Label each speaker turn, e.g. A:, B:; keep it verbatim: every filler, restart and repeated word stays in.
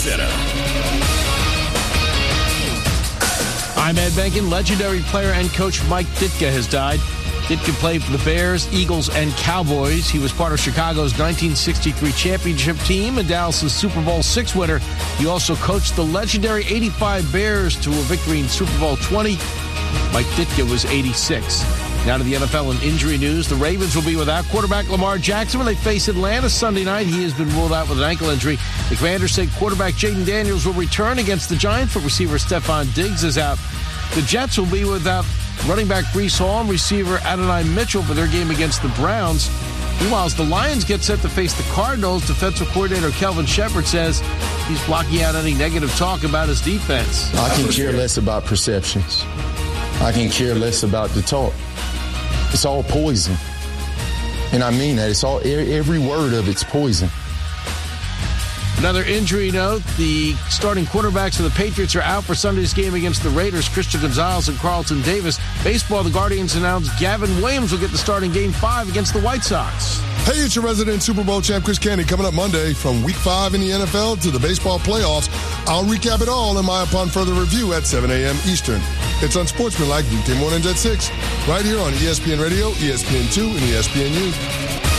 A: Center.
B: I'm Ed Benkin. Legendary player and coach Mike Ditka has died. Ditka played for the Bears, Eagles, and Cowboys. He was part of Chicago's nineteen sixty-three championship team and Dallas' Super Bowl six winner. He also coached the legendary eighty-five Bears to a victory in Super Bowl twenty. Mike Ditka was eighty-six. Now to the N F L and injury news. The Ravens will be without quarterback Lamar Jackson when they face Atlanta Sunday night. He has been ruled out with an ankle injury. The Commanders say quarterback Jaden Daniels will return against the Giants, but receiver Stephon Diggs is out. The Jets will be without running back Breece Hall and receiver Adonai Mitchell for their game against the Browns. Meanwhile, as the Lions get set to face the Cardinals, defensive coordinator Kelvin Shepard says he's blocking out any negative talk about his defense.
C: I can care less about perceptions. I can care less about the talk. It's all poison. And I mean that. It's all, every word of it's poison.
B: Another injury note, the starting quarterbacks of the Patriots are out for Sunday's game against the Raiders, Christian Gonzalez and Carlton Davis. Baseball, the Guardians announced Gavin Williams will get the starting game five against the White Sox.
D: Hey, it's your resident Super Bowl champ, Chris Candy, coming up Monday from week five in the N F L to the baseball playoffs. I'll recap it all in my Upon Further Review at seven a.m. Eastern. It's Unsportsmanlike weekday mornings at six, right here on E S P N Radio, E S P N two, and E S P N U.